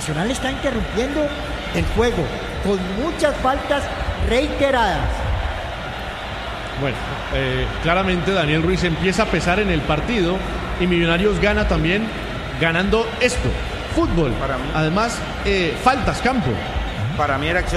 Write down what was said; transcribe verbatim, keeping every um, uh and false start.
Nacional está interrumpiendo el juego con muchas faltas reiteradas. Bueno, eh, claramente Daniel Ruiz empieza a pesar en el partido y Millonarios gana también ganando esto, fútbol. Para mí. Además, eh, faltas, campo. Para mí era acción